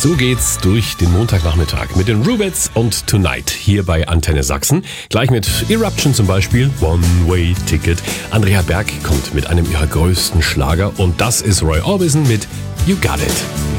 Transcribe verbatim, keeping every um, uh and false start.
So geht's durch den Montagnachmittag mit den Rubettes und Tonight hier bei Antenne Sachsen. Gleich mit Eruption zum Beispiel, One-Way-Ticket. Andrea Berg kommt mit einem ihrer größten Schlager und das ist Roy Orbison mit You Got It.